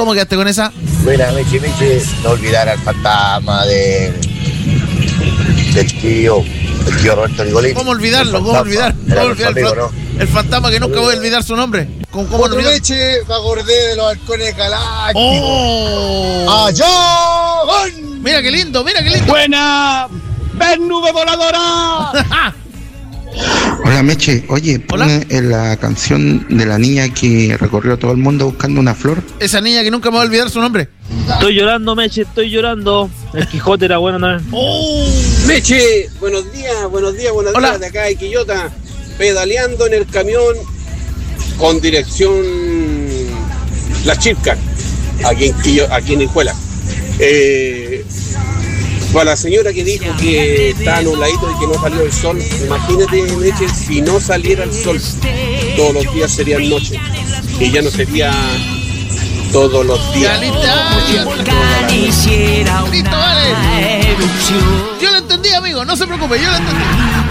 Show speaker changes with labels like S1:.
S1: ¿Cómo quedaste con esa?
S2: Mira, Meche, no olvidar al fantasma del tío Roberto Nicolini.
S1: ¿Cómo olvidarlo? El fantasma que nunca voy a olvidar su nombre. ¿Cómo
S3: Otro
S1: olvidar?
S3: Meche, me acordé de los halcones galácticos.
S1: ¡Oh!
S3: ¡Allá!
S1: Mira qué lindo.
S4: ¡Buena! ¡Ven, nube voladora!
S5: Hola Meche, oye, pone en la canción de la niña que recorrió todo el mundo buscando una flor.
S1: Esa niña que nunca me voy a olvidar su nombre.
S4: Estoy llorando, Meche, estoy llorando. El Quijote era bueno también.
S1: ¡Oh!
S6: Meche, buenos días
S1: Hola.
S6: de acá de Quillota, pedaleando en el camión con dirección Las Chilcas, aquí en Hijuela. Para la señora que dijo que está nubladito y que no salió el sol, imagínate, Meche, si no saliera el sol, todos los días serían noche y ya no sería todos los días.
S1: Listo, vale. Yo lo entendí, amigo, no se preocupe, yo lo entendí.